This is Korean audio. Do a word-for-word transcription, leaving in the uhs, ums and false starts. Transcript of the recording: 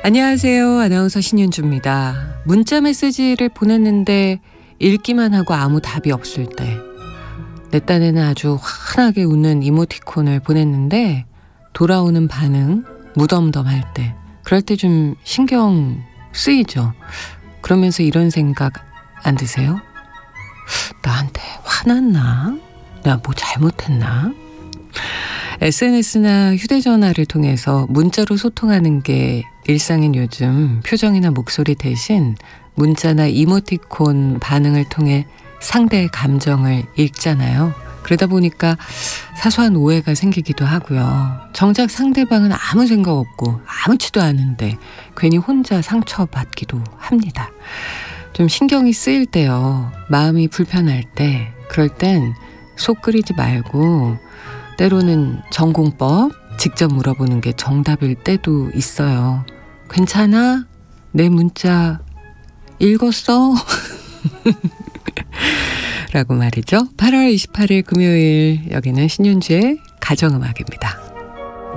안녕하세요. 아나운서 신윤주입니다. 문자 메시지를 보냈는데 읽기만 하고 아무 답이 없을 때, 내 딴에는 아주 환하게 웃는 이모티콘을 보냈는데 돌아오는 반응 무덤덤할 때, 그럴 때 좀 신경 쓰이죠. 그러면서 이런 생각 안 드세요? 나한테 화났나? 내가 뭐 잘못했나? 에스엔에스나 휴대전화를 통해서 문자로 소통하는 게 일상인 요즘, 표정이나 목소리 대신 문자나 이모티콘 반응을 통해 상대의 감정을 읽잖아요. 그러다 보니까 사소한 오해가 생기기도 하고요. 정작 상대방은 아무 생각 없고 아무렇지도 않은데 괜히 혼자 상처받기도 합니다. 좀 신경이 쓰일 때요, 마음이 불편할 때, 그럴 땐 속 끓이지 말고 때로는 전공법 직접 물어보는 게 정답일 때도 있어요. 괜찮아? 내 문자 읽었어? 라고 말이죠. 팔월 이십팔일 금요일, 여기는 신윤주의 가정음악입니다.